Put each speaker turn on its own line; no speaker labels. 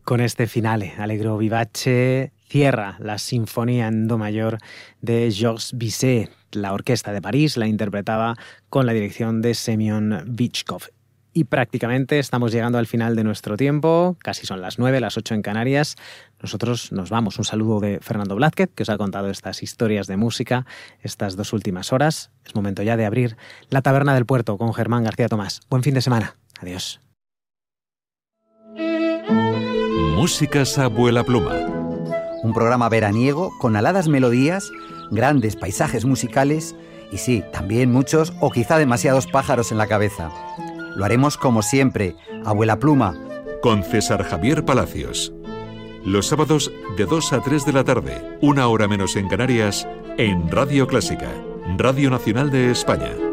Con este finale, Allegro vivace cierra la Sinfonía en Do mayor de Georges Bizet. La Orquesta de París la interpretaba con la dirección de Semyon Bychkov. Y prácticamente estamos llegando al final de nuestro tiempo, casi son las 9, las 8 en Canarias. Nosotros nos vamos. Un saludo de Fernando Blázquez, que os ha contado estas historias de música estas 2 últimas horas. Es momento ya de abrir la Taberna del Puerto con Germán García Tomás. Buen fin de semana. Adiós.
Músicas a vuela pluma.
Un programa veraniego con aladas melodías, grandes paisajes musicales y sí, también muchos o quizá demasiados pájaros en la cabeza. Lo haremos como siempre, a vuela pluma.
Con César Javier Palacios. Los sábados de 2 a 3 de la tarde, 1 hora menos en Canarias, en Radio Clásica, Radio Nacional de España.